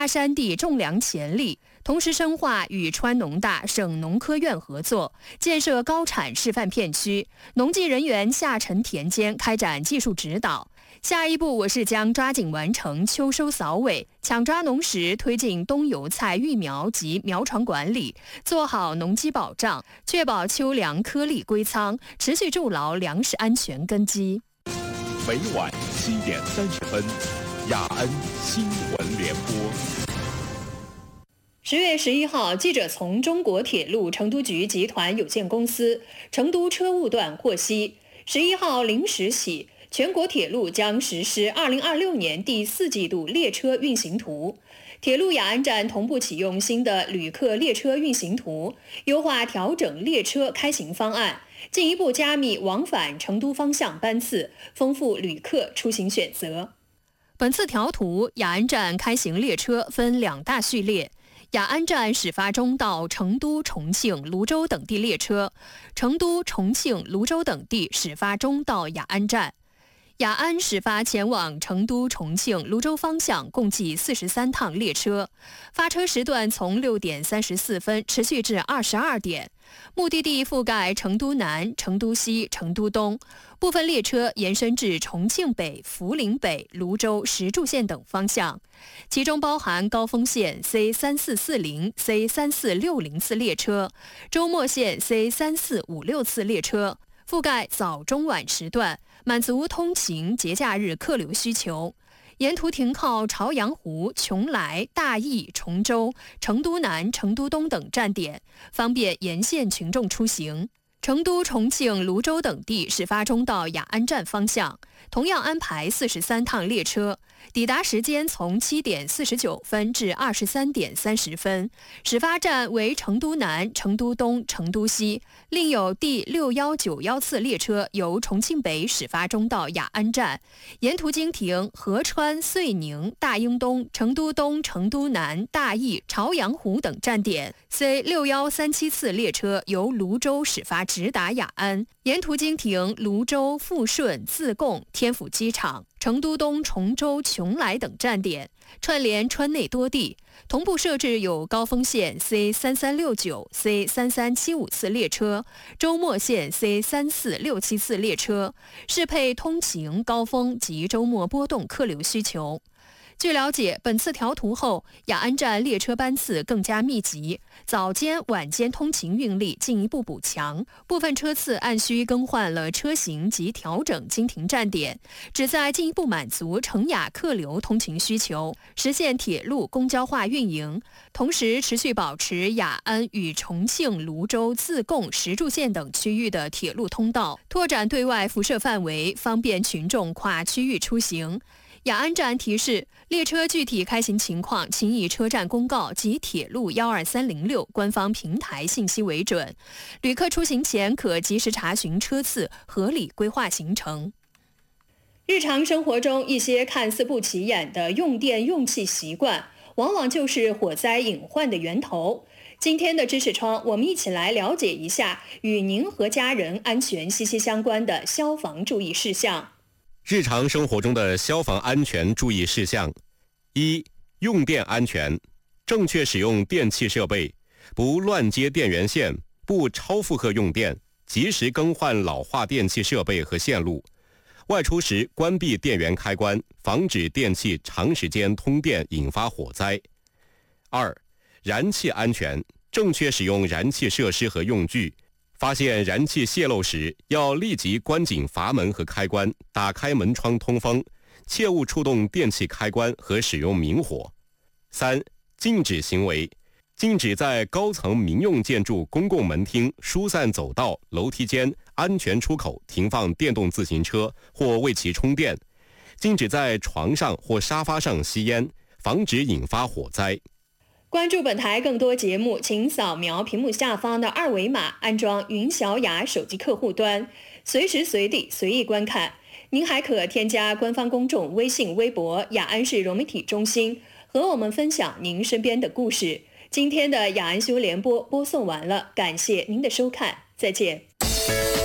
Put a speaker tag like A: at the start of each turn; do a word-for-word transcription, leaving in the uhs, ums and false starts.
A: 山地种粮潜力，同时深化与川农大、省农科院合作，建设高产示范片区，农技人员下沉田间开展技术指导。下一步，我市将抓紧完成秋收扫尾，抢抓农时，推进冬油菜育苗及苗床管理，做好农机保障，确保秋粮颗粒归仓，持续筑牢粮食安全根基。
B: 每晚七点三十分，雅安新闻联播。
A: 十月十一号，记者从中国铁路成都局集团有限公司成都车务段获悉，十一号零时起，全国铁路将实施二零二六年第四季度列车运行图。铁路雅安站同步启用新的旅客列车运行图，优化调整列车开行方案，进一步加密往返成都方向班次，丰富旅客出行选择。本次调图，雅安站开行列车分两大序列。雅安站始发中到成都、重庆、泸州等地列车，成都、重庆、泸州等地始发中到雅安站。雅安始发前往成都、重庆、泸州方向共计四十三趟列车，发车时段从六点三十四分持续至二十二点，目的地覆盖成都南、成都西、成都东，部分列车延伸至重庆北、涪陵北、泸州、石柱县等方向，其中包含高峰线 C 三四四零、C 三四六零次列车，周末线 C 三四五六次列车，覆盖早中晚时段，满足通勤节假日客流需求。沿途停靠朝阳湖、邛崃、大邑、崇州、成都南、成都东等站点，方便沿线群众出行。成都、重庆、泸州等地始发中到雅安站方向，同样安排四十三趟列车，抵达时间从七点四十九分至二十三点三十分。始发站为成都南、成都东、成都西，另有第六一九一次列车由重庆北始发中到雅安站，沿途经停合川、遂宁、大英东、成都东、成都南、大邑、朝阳湖等站点。C 六一三七次列车由泸州始发直达雅安，沿途经停泸州、富顺、自贡、天府机场、成都东、崇州、邛崃等站点，串联川内多地，同步设置有高峰线 C 三三六九、C 三三七五次列车，周末线 C 三四六七次列车，适配通勤、高峰及周末波动客流需求。据了解，本次调图后，雅安站列车班次更加密集，早间、晚间通勤运力进一步补强，部分车次按需更换了车型及调整经停站点，旨在进一步满足成雅客流通勤需求，实现铁路公交化运营，同时持续保持雅安与重庆、泸州、自贡、石柱县等区域的铁路通道，拓展对外辐射范围，方便群众跨区域出行。雅安站提示，列车具体开行情况，请以车站公告及铁路一二三零六官方平台信息为准。旅客出行前可及时查询车次，合理规划行程。日常生活中一些看似不起眼的用电用气习惯，往往就是火灾隐患的源头。今天的知识窗，我们一起来了解一下与您和家人安全息息相关的消防注意事项。
C: 日常生活中的消防安全注意事项：一、用电安全，正确使用电气设备，不乱接电源线，不超负荷用电，及时更换老化电器设备和线路。外出时关闭电源开关，防止电器长时间通电引发火灾。二、燃气安全，正确使用燃气设施和用具。发现燃气泄漏时，要立即关紧阀门和开关，打开门窗通风，切勿触动电器开关和使用明火。三、禁止行为，禁止在高层民用建筑公共门厅、疏散走道、楼梯间、安全出口停放电动自行车或为其充电，禁止在床上或沙发上吸烟，防止引发火灾。
A: 关注本台更多节目，请扫描屏幕下方的二维码，安装云小雅手机客户端，随时随地随意观看。您还可添加官方公众微信、微博雅安市融媒体中心，和我们分享您身边的故事。今天的雅安新闻联播播送完了，感谢您的收看，再见。